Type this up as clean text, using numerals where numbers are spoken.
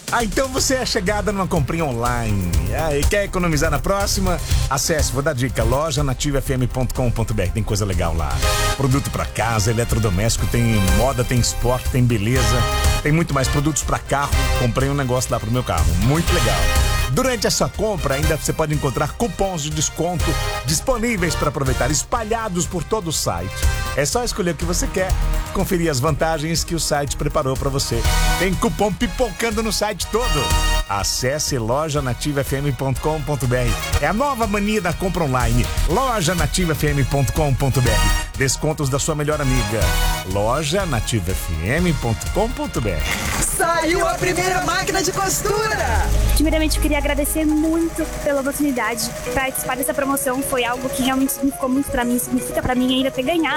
Então você é chegada numa comprinha online. E quer economizar na próxima? Acesse, vou dar dica, lojanativafm.com.br. Tem coisa legal lá. Produto pra casa, eletrodoméstico, tem moda, tem esporte, tem beleza. Tem muito mais produtos pra carro. Comprei um negócio lá pro meu carro. Muito legal. Durante a sua compra, ainda você pode encontrar cupons de desconto disponíveis para aproveitar, espalhados por todo o site. É só escolher o que você quer, conferir as vantagens que o site preparou para você. Tem cupom pipocando no site todo. Acesse lojanativafm.com.br. É a nova mania da compra online. lojanativafm.com.br. Descontos da sua melhor amiga. lojanativafm.com.br. Saiu a primeira máquina de costura! Primeiramente, eu queria agradecer muito pela oportunidade. Participar dessa promoção foi algo que realmente significou muito pra mim, significa pra mim ainda ter ganhado